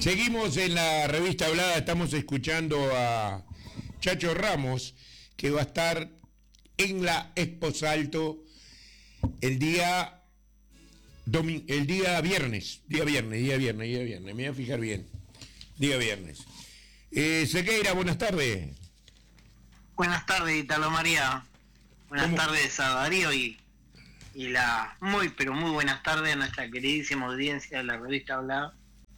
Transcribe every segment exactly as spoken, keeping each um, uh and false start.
Seguimos en la revista Hablada, estamos escuchando a Chacho Ramos, que va a estar en la Expo Salto el día domi- el día viernes, día viernes, día viernes, día viernes, me voy a fijar bien, día viernes. Eh, Sequeira, buenas tardes. Buenas tardes, Italo María. Buenas ¿Cómo? tardes a Darío y, y la muy, pero muy buenas tardes a nuestra queridísima audiencia de la revista Hablada.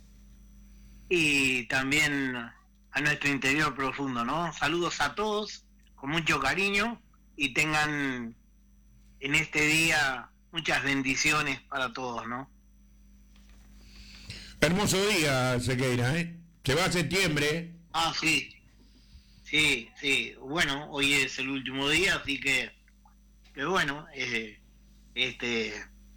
Y también a nuestro interior profundo, ¿no? Saludos a todos, con mucho cariño, y tengan en este día muchas bendiciones para todos, ¿no? Hermoso día, Sequeira, ¿eh? Se va a septiembre. Ah, sí, sí, sí. Bueno, hoy es el último día, así que, que bueno, eh, este,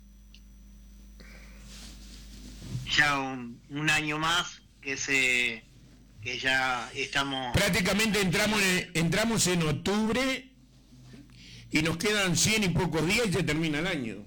ya un, un año más que se, que ya estamos. Prácticamente entramos en, entramos en octubre y nos quedan cien y pocos días y se termina el año.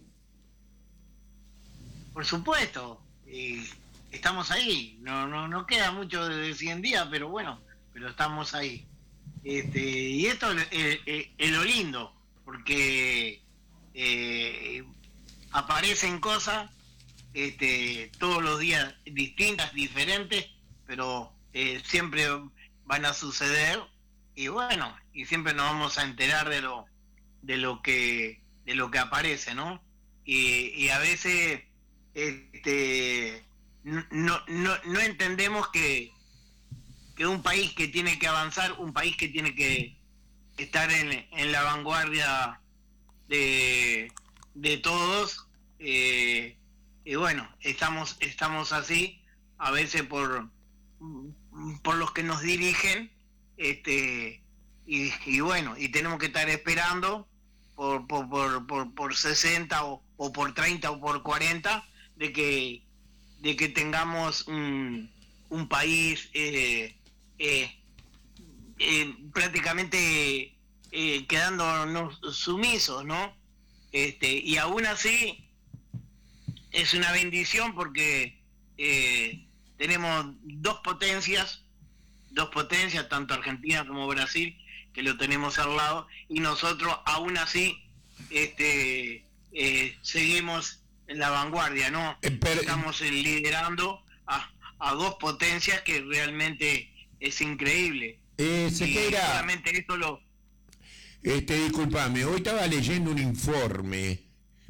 Por supuesto, y estamos ahí. No, no, no queda mucho de cien días, pero bueno, pero estamos ahí. Este, y esto es, es- es lo lindo, porque eh, aparecen cosas este, todos los días distintas, diferentes, pero eh, siempre van a suceder y bueno, y siempre nos vamos a enterar de lo de lo que de lo que aparece, ¿no? Y, y a veces este no, no, no entendemos que, que un país que tiene que avanzar, un país que tiene que estar en, en la vanguardia de, de todos, eh, y bueno, estamos, estamos así, a veces por, por los que nos dirigen, este, y, y bueno, y tenemos que estar esperando por, por, por, por, por sesenta o, o por treinta o por cuarenta de que, de que tengamos un, un país eh, eh, eh, prácticamente eh, quedándonos sumisos, ¿no? Este, y aún así es una bendición porque eh, tenemos dos potencias, dos potencias, tanto Argentina como Brasil, que lo tenemos al lado, y nosotros aún así este, eh, seguimos en la vanguardia, ¿no? Eh, pero- Estamos eh, liderando a, a dos potencias que realmente es increíble. Eh, Y Sequeira, solamente esto lo... este, discúlpame, hoy estaba leyendo un informe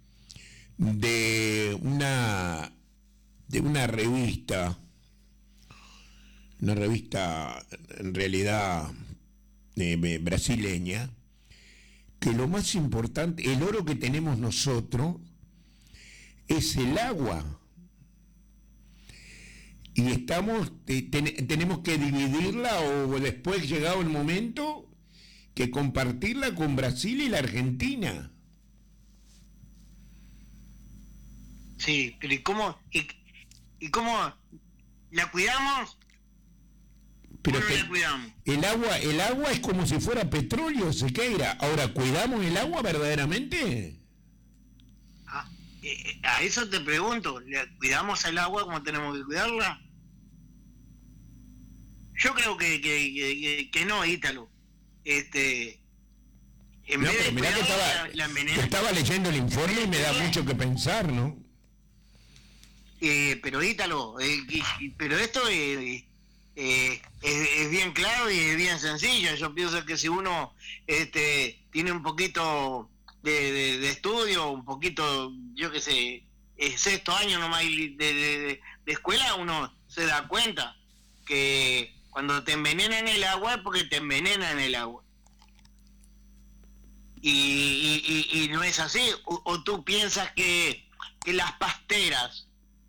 de una de una revista, una revista en realidad eh, brasileña, que lo más importante, el oro que tenemos nosotros es el agua. Y estamos, eh, ten- tenemos que dividirla o después, llegado el momento, que compartirla con Brasil y la Argentina. Sí, pero ¿y cómo, y, y cómo la cuidamos Pero o no te- la cuidamos? el agua, el agua es como si fuera petróleo, Sequeira. Ahora, ¿cuidamos el agua verdaderamente? Ah, eh, a eso te pregunto, ¿la cuidamos el agua como tenemos que cuidarla? Yo creo que, que, que, que no, Ítalo. Este, en No, vez pero de mirá que cuidarla, estaba, la, la envenenamos. estaba leyendo el informe y me da mucho que pensar, ¿no? Eh, pero Ítalo, eh, y- y- pero esto eh, eh, es, es bien claro y es bien sencillo. Yo pienso que si uno este, tiene un poquito de, de, de estudio, un poquito, yo qué sé, eh, sexto año nomás de, de, de, de escuela, uno se da cuenta que cuando te envenenan el agua es porque te envenenan el agua. Y, y, y, y no es así. O, o tú piensas que, que las pasteras,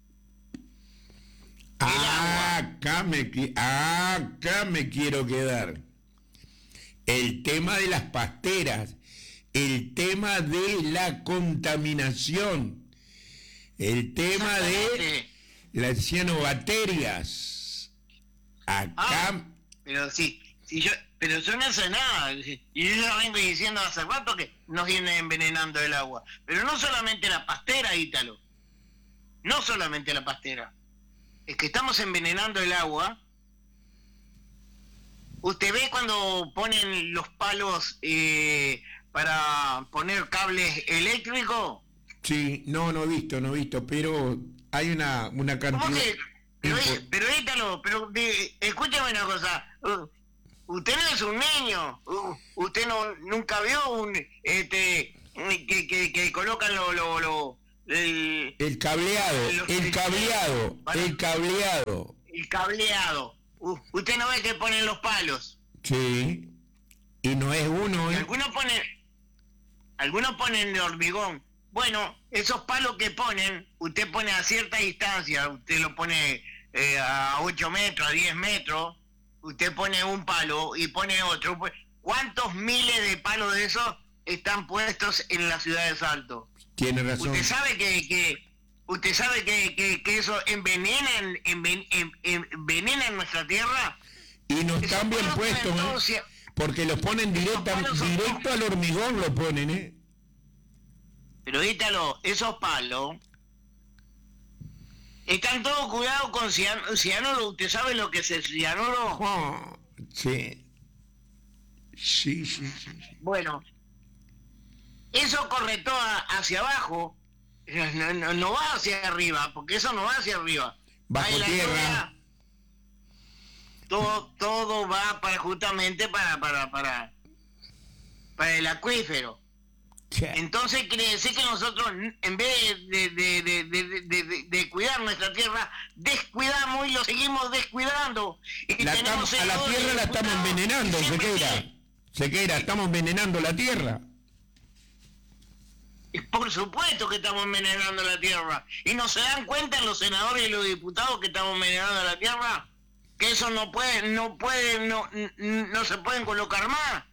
Ah, acá me, qui- acá me quiero quedar. El tema de las pasteras, el tema de la contaminación, el tema de exactamente. las cianobacterias. Acá, Ah, pero sí, si yo, pero yo no sé nada. Y yo ya vengo diciendo hace rato que nos viene envenenando el agua. Pero no solamente la pastera, Ítalo. No solamente la pastera. es que estamos envenenando el agua. ¿Usted ve cuando ponen los palos eh, para poner cables eléctricos? Sí, no, no he visto, no he visto, pero hay una, una ¿Cómo cantidad... que? Pero, Impo- pero Ítalo, pero de- escúchame una cosa. Uh, usted no es un niño. Uh, usted no nunca vio un este que, que, que colocan lo, lo, lo el, El cableado, los- el cableado, para- el cableado. el cableado. Uh, usted no ve que ponen los palos. Sí, y no es uno, Y ¿eh? algunos ponen, algunos ponen de hormigón. Bueno, esos palos que ponen, usted pone a cierta distancia, usted lo pone eh, a ocho metros, a diez metros, usted pone un palo y pone otro. ¿Cuántos miles de palos de esos están puestos en la ciudad de Salto? Tiene razón. Usted sabe que, que usted sabe que, que, que eso envenena, enven, en, envenena nuestra tierra. Y no Esos están bien palos puestos, ponen ¿eh? todo cia- Porque los ponen directa, palos son- directo al hormigón, lo ponen, ¿eh? Pero Ítalo, esos palos están todos cuidados con cian- cianuro. ¿Usted sabe lo que es el cianuro? Ah, sí. Sí, sí, sí, sí. Bueno, eso corre todo hacia abajo, no, no, no va hacia arriba, porque eso no va hacia arriba. Bajo Va en la tierra. lluvia, todo, todo va para justamente para, para, para, para el acuífero. Sí. Entonces quiere decir que nosotros, en vez de, de, de, de, de, de- de cuidar nuestra tierra, descuidamos y lo seguimos descuidando. Y La tenemos estamos- a la senadores, tierra la estamos diputados, envenenando, que siempre Sequeira. quieren- Sequeira, estamos envenenando la tierra. Y por supuesto que estamos envenenando la tierra. ¿Y no se dan cuenta los senadores y los diputados que estamos envenenando la tierra? Que eso no puede, no puede, no, n- no se pueden colocar más.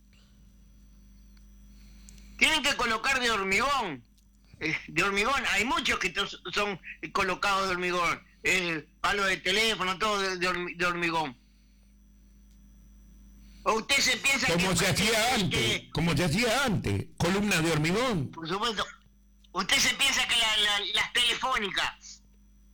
Tienen que colocar de hormigón. Eh, de hormigón. Hay muchos que to- son colocados de hormigón. Eh, palos de teléfono, todo de, de hormi- de hormigón. ¿O usted se piensa que... Como se hacía que- antes, que- como se hacía antes. Columnas de hormigón. por supuesto. ¿Usted se piensa que la- la- las telefónicas...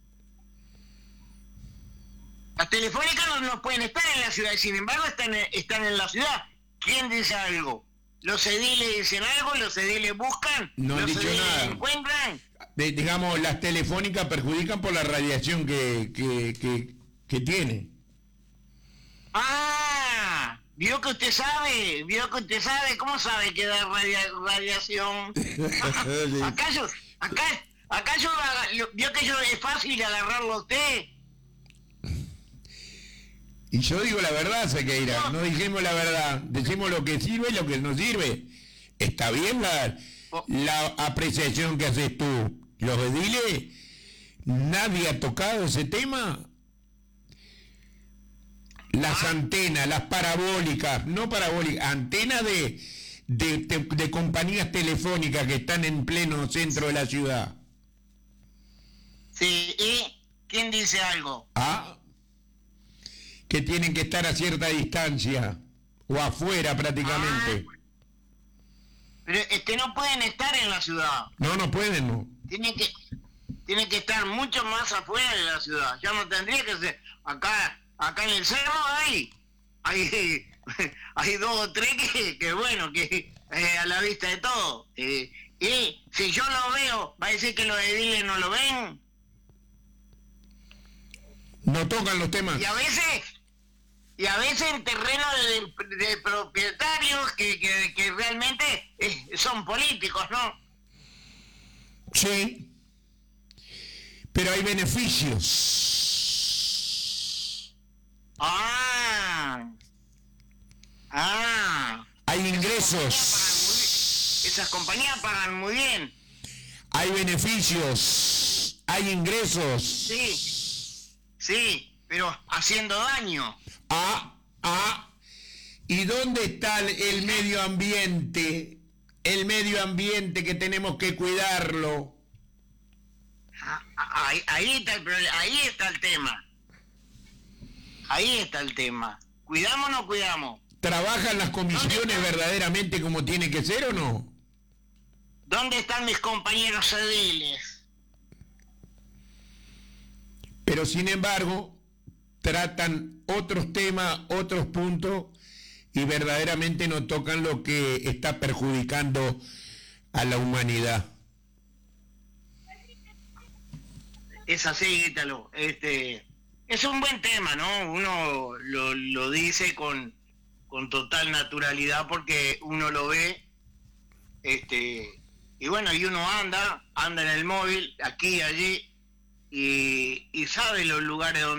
Las telefónicas no, no pueden estar en la ciudad, sin embargo están en, están en la ciudad. ¿Quién dice algo? Los ediles dicen algo, los ediles buscan, No han los dicho ediles nada. encuentran. De- digamos, las telefónicas perjudican por la radiación que, que, que, que tiene. Ah, vio que usted sabe, vio que usted sabe, ¿cómo sabe que da radia- radiación? acá yo, acá, acá yo, aga- yo- vio que yo es fácil agarrarlo a usted. Y yo digo la verdad, Sequeira, no dijimos la verdad, decimos lo que sirve y lo que no sirve. Está bien la, la apreciación que haces tú. Los ediles, nadie ha tocado ese tema. Las antenas, las parabólicas, no parabólicas, antenas de, de, de, de compañías telefónicas que están en pleno centro de la ciudad. Sí, ¿y quién dice algo? Ah, que tienen que estar a cierta distancia o afuera prácticamente. Pero este no pueden estar en la ciudad, No, no pueden, no. tienen que, tienen que estar mucho más afuera de la ciudad. Ya no tendría que ser acá, acá en el cerro hay, hay, hay dos o tres que, que bueno, que eh, a la vista de todo. Eh, y si yo lo veo, va a decir que los ediles no lo ven. No tocan los temas. Y a veces, y a veces en terreno de, de propietarios que, que, que realmente eh, son políticos, ¿no? Sí. Pero hay beneficios. Ah, ah. Hay Pagan muy ingresos. bien. Esas compañías pagan muy bien. Hay beneficios. Hay ingresos. Sí, sí, pero haciendo daño. Ah, ah. ¿Y dónde está el, el medio ambiente? El medio ambiente que tenemos que cuidarlo. Ah, ah, Ahí, ahí está el problema, ahí está el tema. Ahí está el tema. ¿Cuidamos o no cuidamos? ¿Trabajan las comisiones verdaderamente como tiene que ser o no? ¿Dónde están mis compañeros ediles? pero sin embargo tratan otros temas, otros puntos, y verdaderamente no tocan lo que está perjudicando a la humanidad. Es así, Ítalo. Este, es un buen tema, ¿no? Uno lo, lo dice con, con total naturalidad porque uno lo ve, este, y bueno, y uno anda, anda en el móvil, aquí y allí, y, y sabe los lugares donde